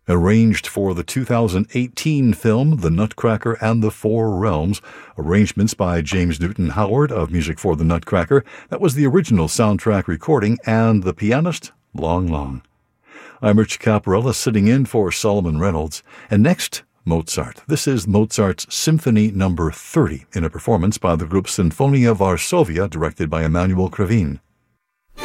Arranged for the 2018 film The Nutcracker and the Four Realms, arrangements by James Newton Howard of Music for the Nutcracker. That was the original soundtrack recording, and the pianist, Long Long. I'm Rich Caparella, sitting in for Solomon Reynolds. And next, Mozart. This is Mozart's Symphony No. 30, in a performance by the group Sinfonia Varsovia, directed by Emanuel Krivine.